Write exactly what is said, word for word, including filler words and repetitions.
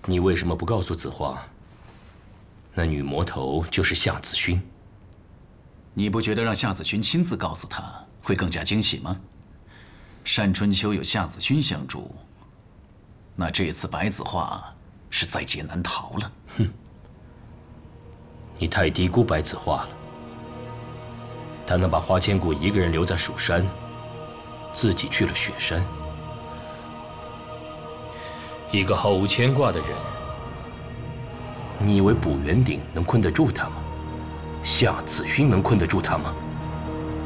你为什么不告诉子画，那女魔头就是夏子勋？ 你不觉得让夏子勋亲自告诉他会更加惊喜吗？单春秋有夏子勋相助，那这次白子画是在劫难逃了。 哼，你太低估白子画了。他能把花千骨一个人留在蜀山，自己去了雪山。一个毫无牵挂的人，你以为卜元鼎能困得住他吗？夏子勋能困得住他吗？